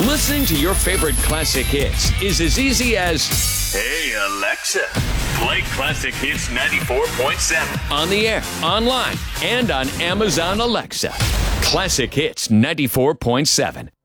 Listening to your favorite classic hits is as easy as, Hey, Alexa, play Classic Hits 94.7. on the air, online, and on Amazon Alexa. Classic Hits 94.7.